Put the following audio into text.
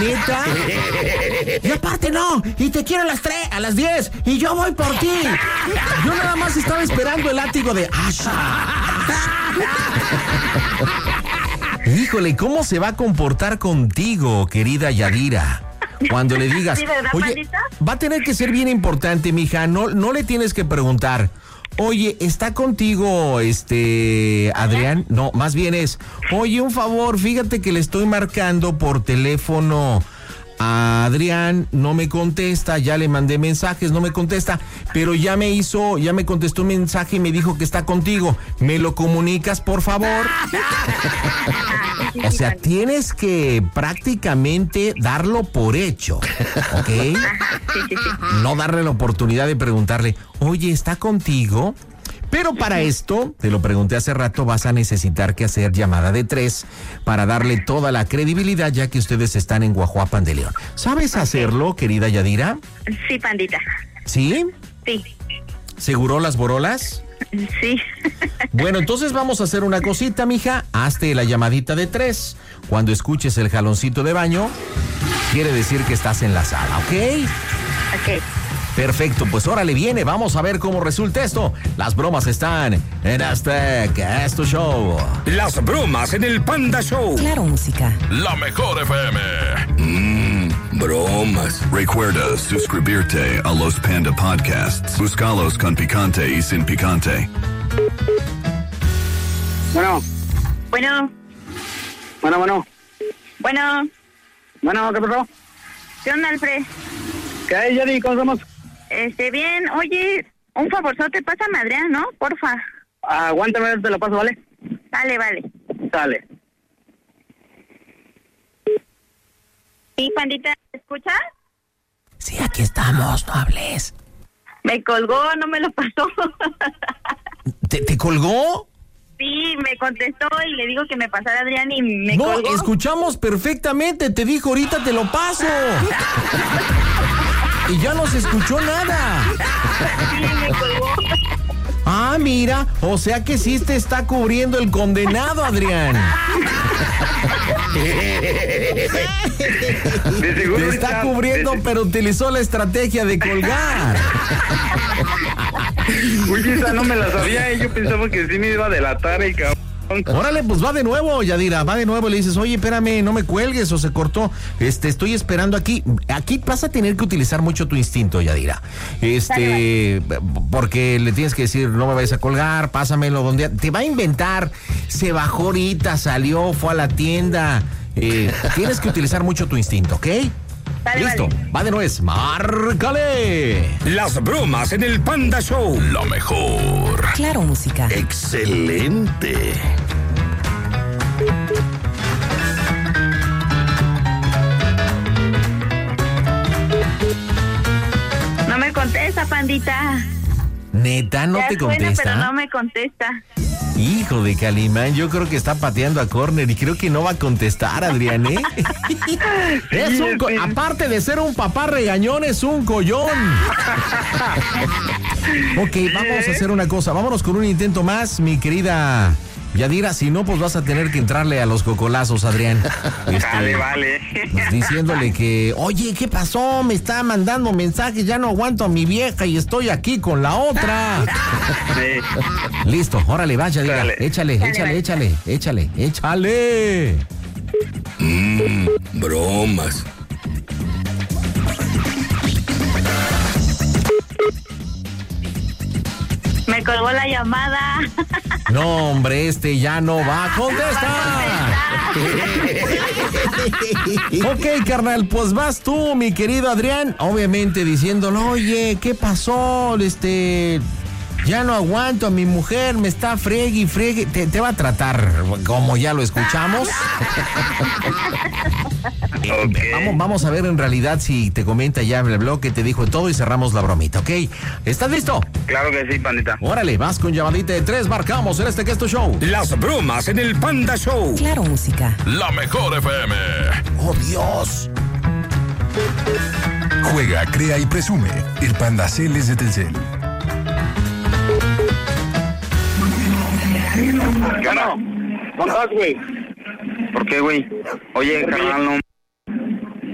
¿Neta? Y aparte no, y te quiero a las 10, y yo voy por ti. Yo nada más estaba esperando el látigo de Asha. Híjole, ¿cómo se va a comportar contigo, querida Yadira? Cuando le digas, ¿Sí, verdad, oye, pandita? va a tener que ser bien importante, mija, no le tienes que preguntar, oye, ¿está contigo Adrián? No, más bien es, oye, un favor, fíjate que le estoy marcando por teléfono a Adrián, no me contesta, ya le mandé mensajes, no me contesta, pero ya me contestó un mensaje y me dijo que está contigo. ¿Me lo comunicas, por favor? O sea, tienes que prácticamente darlo por hecho, ¿ok? Sí. No darle la oportunidad de preguntarle, oye, ¿está contigo? Pero para esto, te lo pregunté hace rato, vas a necesitar que hacer llamada de 3 para darle toda la credibilidad, ya que ustedes están en Guajuapan de León. ¿Sabes hacerlo, querida Yadira? Sí, pandita. ¿Sí? Sí. ¿Seguro las borolas? Sí. Bueno, entonces vamos a hacer una cosita, mija. Hazte la llamadita de 3. Cuando escuches el jaloncito de baño, quiere decir que estás en la sala, ¿ok? Ok. Perfecto, pues órale, viene, vamos a ver cómo resulta esto. Las bromas están en Aztec, esto show. Las bromas en el Panda Show. Claro, música. La mejor FM. Bromas. Recuerda suscribirte a los Panda Podcasts. Búscalos con picante y sin picante. Bueno, Bueno, ¿qué pasó? ¿qué onda, Alfred? ¿Qué hay, Yadi? ¿Cómo estamos? Bien, oye, un favorzote, pásame a Adrián, ¿no? Porfa. Aguántame, te lo paso, ¿vale? Vale. Sale. ¿Sí, pandita, ¿me escuchas? Sí, aquí estamos, no hables. Me colgó, no me lo pasó. ¿Te colgó? Sí, me contestó y le digo que me pasara Adrián y me No, colgó. escuchamos perfectamente, te dijo ahorita te lo paso. Y ya no se escuchó nada. Sí, me colgó. Ah, mira, o sea que sí te está cubriendo el condenado, Adrián. De seguro Te está cubriendo, pero utilizó la estrategia de colgar. Oye, esa no me la sabía, yo pensaba que sí me iba a delatar el cabrón. Órale, pues va de nuevo, Yadira, va de nuevo. Le dices, oye, espérame, no me cuelgues o se cortó. Estoy esperando aquí. Aquí vas a tener que utilizar mucho tu instinto, Yadira. Porque le tienes que decir, no me vayas a colgar, pásamelo donde... Te va a inventar, se bajó ahorita, salió, fue a la tienda. Tienes que utilizar mucho tu instinto, ¿ok? Listo, va de nuez, márcale. Las bromas en el Panda Show. La mejor. Claro, música. Excelente. No me contesta, pandita. Neta, no Ya te suena, contesta. pero no me contesta. Hijo de Calimán, yo creo que está pateando a córner y creo que no va a contestar, Adrián, ¿eh? Aparte de ser un papá regañón, es un collón. Ok, vamos a hacer una cosa. Vámonos con un intento más, mi querida Yadira. Si no, pues vas a tener que entrarle a los cocolazos, Adrián. Vale. Pues diciéndole que, oye, ¿qué pasó? Me está mandando mensajes, ya no aguanto a mi vieja y estoy aquí con la otra. Sí. Listo, órale, vaya, Yadira. Dale. Échale. Bromas. Me colgó la llamada. No, hombre, ya no va a contestar. Ok, carnal, pues vas tú, mi querido Adrián, obviamente diciéndole, oye, ¿qué pasó? Ya no aguanto a mi mujer, me está friegue y friegue. Te va a tratar como ya lo escuchamos. Vamos a ver en realidad si te comenta ya en el blog que te dijo todo y cerramos la bromita, ¿ok? ¿Estás listo? Claro que sí, pandita. Órale, vas con llamadita de 3, marcamos en que esto show. Las bromas en el Panda Show. Claro, música. La mejor FM. ¡Oh, Dios! Juega, crea y presume. El Panda Cel es de Telcel. ¿Qué onda? ¿Cómo estás, güey? ¿Por qué, güey? Oye, carnal, no